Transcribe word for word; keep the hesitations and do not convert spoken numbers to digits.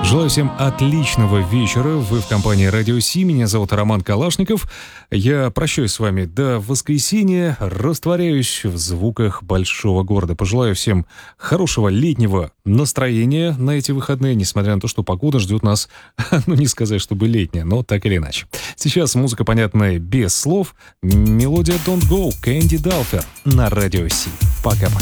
Желаю всем отличного вечера. Вы в компании Радио Си. Меня зовут Роман Калашников. Я прощаюсь с вами до воскресенья. Растворяюсь в звуках большого города. Пожелаю всем хорошего летнего настроения на эти выходные, несмотря на то, что погода ждет нас, ну не сказать, чтобы летняя, но так или иначе. Сейчас музыка, понятная без слов. Мелодия Don't Go, Кэнди Далфер на Радио Си. Пока-пока.